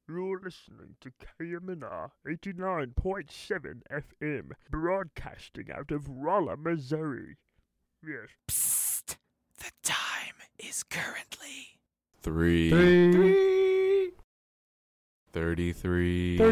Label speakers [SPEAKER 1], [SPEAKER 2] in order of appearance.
[SPEAKER 1] You're listening to KMNR 89.7 FM, broadcasting out of Rolla, Missouri. Yes.
[SPEAKER 2] Psst! The time is currently
[SPEAKER 3] 3:33.